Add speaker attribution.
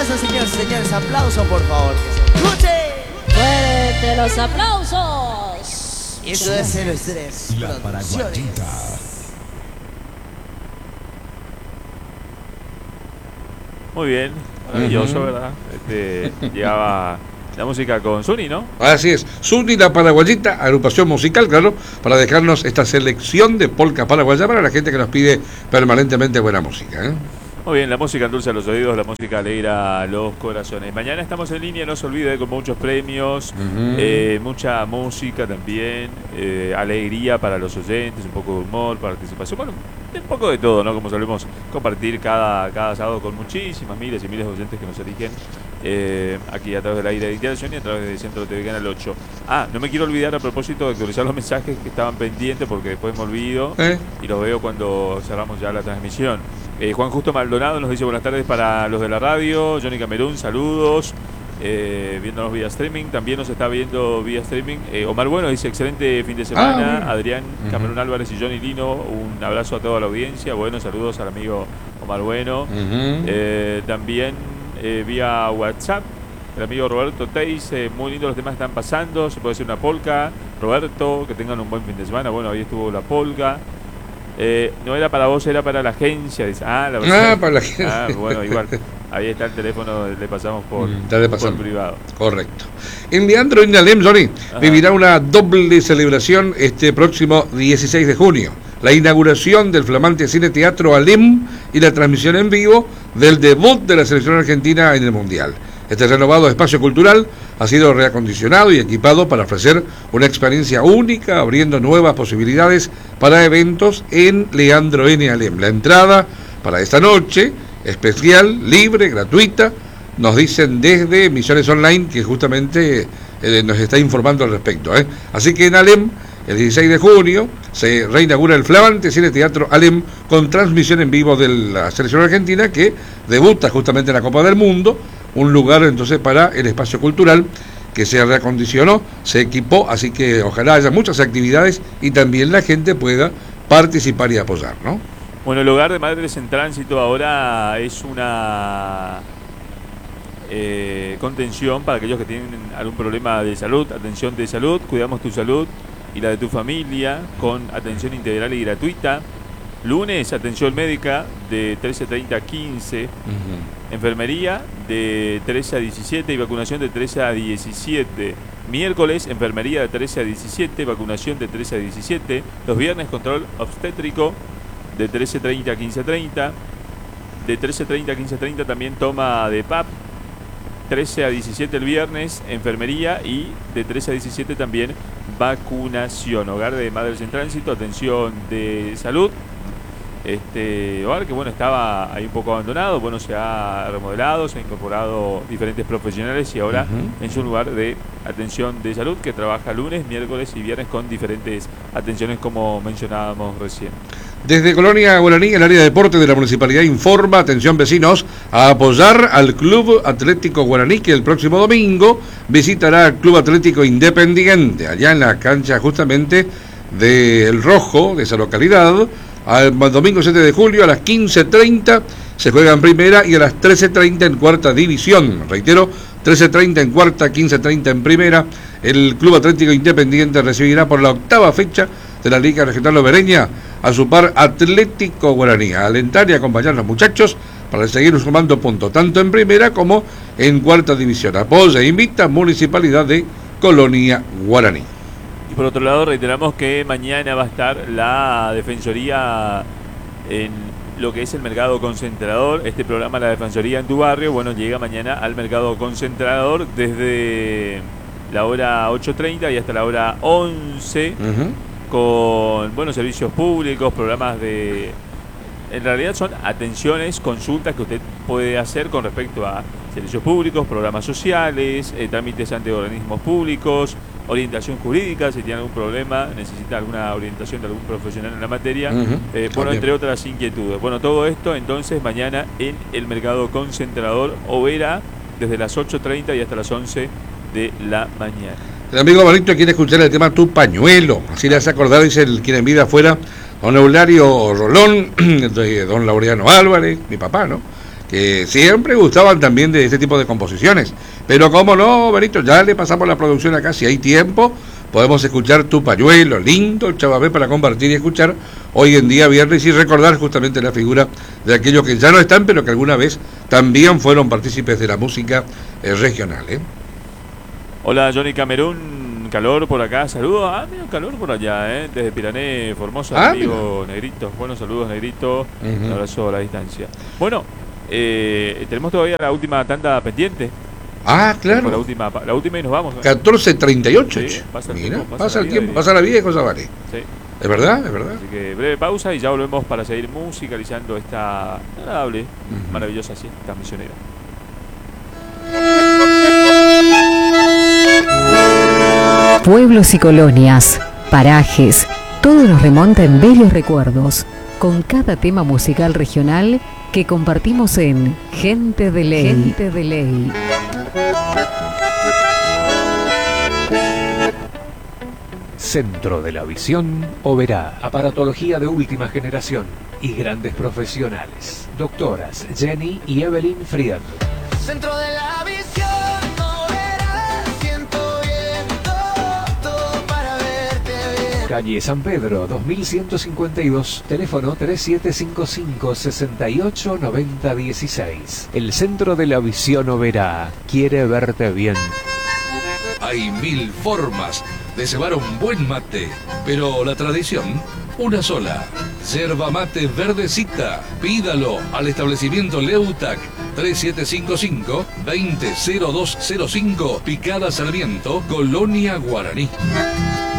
Speaker 1: aplausos, señores y señores. Aplausos, por favor. Que se escuche.
Speaker 2: ¡Fuerte los aplausos!
Speaker 1: Y eso es 03
Speaker 3: La Paraguayita.
Speaker 4: Muy bien, maravilloso, ¿verdad? Llegaba la música con Zuni, ¿no?
Speaker 5: Así es, Zuni La Paraguayita, agrupación musical, claro, para dejarnos esta selección de polka paraguaya para la gente que nos pide permanentemente buena música, ¿eh?
Speaker 4: Muy bien, la música endulza los oídos, la música alegra los corazones. Mañana estamos en línea, no se olvide, con muchos premios, mucha música también, alegría para los oyentes, un poco de humor, participación, bueno, un poco de todo, ¿no? Como solemos compartir cada sábado con muchísimas miles y miles de oyentes que nos eligen aquí a través del aire de Integración y a través de Centro TV Canal 8. No me quiero olvidar a propósito de actualizar los mensajes que estaban pendientes porque después me olvido y los veo cuando cerramos ya la transmisión. Juan Justo Maldonado nos dice buenas tardes para los de la radio. Johnny Camerún, saludos. Viéndonos vía streaming, también nos está viendo vía streaming. Omar Bueno dice excelente fin de semana.
Speaker 5: Bueno.
Speaker 4: Adrián Camerún Álvarez y Johnny Lino, un abrazo a toda la audiencia. Bueno, saludos al amigo Omar Bueno. También vía WhatsApp, el amigo Roberto Teis, muy lindo los temas que están pasando. Se puede hacer una polka. Roberto, que tengan un buen fin de semana. Bueno, ahí estuvo la polka. No era para vos, era para la agencia. Dice, la verdad.
Speaker 5: Para la agencia.
Speaker 4: Bueno, igual. Ahí está el teléfono, le pasamos por privado.
Speaker 5: Correcto. En Leandro y Alem, Johnny, vivirá una doble celebración este próximo 16 de junio. La inauguración del flamante Cine Teatro Alem y la transmisión en vivo del debut de la selección argentina en el Mundial. Este renovado espacio cultural ha sido reacondicionado y equipado para ofrecer una experiencia única, abriendo nuevas posibilidades para eventos en Leandro N. Alem. La entrada para esta noche, especial, libre, gratuita, nos dicen desde Misiones Online, que justamente nos está informando al respecto. Así que en Alem, el 16 de junio, se reinaugura el flamante Cine Teatro Alem con transmisión en vivo de la selección argentina que debuta justamente en la Copa del Mundo. Un lugar entonces para el espacio cultural que se reacondicionó, se equipó, así que ojalá haya muchas actividades y también la gente pueda participar y apoyar, ¿no?
Speaker 4: Bueno, el Hogar de Madres en Tránsito ahora es una contención para aquellos que tienen algún problema de salud, atención de salud, cuidamos tu salud y la de tu familia con atención integral y gratuita. Lunes, atención médica de 13:30 a 15, enfermería de 13 a 17 y vacunación de 13 a 17. Miércoles, enfermería de 13 a 17, vacunación de 13 a 17. Los viernes, control obstétrico de 13:30 a 15:30. De 13:30 a 15:30 también toma de PAP. 13 a 17 el viernes, enfermería, y de 13 a 17 también vacunación. Hogar de Madres en Tránsito, atención de salud. Hogar que bueno, estaba ahí un poco abandonado, bueno, se ha remodelado, se han incorporado diferentes profesionales y ahora es un lugar de atención de salud que trabaja lunes, miércoles y viernes con diferentes atenciones como mencionábamos recién.
Speaker 5: Desde Colonia Guaraní, el área de deporte de la municipalidad informa, atención vecinos, a apoyar al Club Atlético Guaraní, que el próximo domingo visitará al Club Atlético Independiente, allá en la cancha justamente del Rojo, de esa localidad. Al domingo 7 de julio a las 15:30 se juega en primera y a las 13:30 en cuarta división. Reitero, 13:30 en cuarta, 15:30 en primera. El Club Atlético Independiente recibirá por la octava fecha de la Liga Regional Obereña a su par Atlético Guaraní. A alentar y acompañar a los muchachos para seguir sumando puntos, tanto en primera como en cuarta división. Apoya e invita Municipalidad de Colonia Guaraní.
Speaker 4: Y por otro lado, reiteramos que mañana va a estar la Defensoría en lo que es el Mercado Concentrador. Este programa, La Defensoría en tu Barrio, bueno, llega mañana al Mercado Concentrador desde la hora 8:30 y hasta la hora 11, con buenos servicios públicos, programas de... En realidad son atenciones, consultas que usted puede hacer con respecto a servicios públicos, programas sociales, trámites ante organismos públicos, orientación jurídica, si tiene algún problema, necesita alguna orientación de algún profesional en la materia, bueno, entre otras inquietudes. Bueno, todo esto entonces mañana en el Mercado Concentrador Overa, desde las 8:30 y hasta las 11 de la mañana.
Speaker 5: El amigo Marito quiere escuchar el tema Tu Pañuelo, así le hace acordar, dice el quien en vida afuera, don Eulario Rolón, de don Laureano Álvarez, mi papá, ¿no? que siempre gustaban también de este tipo de composiciones. Pero cómo no, Benito, ya le pasamos la producción acá, si hay tiempo, podemos escuchar Tu Pañuelo, lindo Chavamé para compartir y escuchar hoy en día viernes y recordar justamente la figura de aquellos que ya no están, pero que alguna vez también fueron partícipes de la música regional, ¿eh?
Speaker 4: Hola Johnny Camerún, calor por acá, saludos, mira, calor por allá, desde Pirané, Formosa, amigo
Speaker 5: mira.
Speaker 4: Negrito, buenos saludos Negrito, un abrazo a la distancia. Bueno, tenemos todavía la última tanda pendiente.
Speaker 5: Claro.
Speaker 4: La última y nos vamos.
Speaker 5: 14:38.
Speaker 4: Sí, pasa el
Speaker 5: Mira,
Speaker 4: tiempo,
Speaker 5: pasa el tiempo, pasa la vida y cosa vale.
Speaker 4: Sí.
Speaker 5: Es verdad, es verdad.
Speaker 4: Así que breve pausa y ya volvemos para seguir musicalizando esta agradable, maravillosa siesta misionera.
Speaker 3: Pueblos y colonias, parajes, todo nos remonta en bellos recuerdos, con cada tema musical regional que compartimos en Gente de Ley. Gente de Ley.
Speaker 6: Centro de la Visión Oberá. Aparatología de última generación y grandes profesionales. Doctoras Jenny y Evelyn Fried.
Speaker 7: Centro de la Visión Oberá, siento bien todo para verte bien.
Speaker 6: Calle San Pedro, 2152, teléfono 3755-689016. El Centro de la Visión Oberá quiere verte bien.
Speaker 5: Hay 1000 formas de cebar un buen mate, pero la tradición, una sola. Yerba mate verdecita. Pídalo al establecimiento Leutac 3755-200205, Picada Sarmiento, Colonia Guaraní.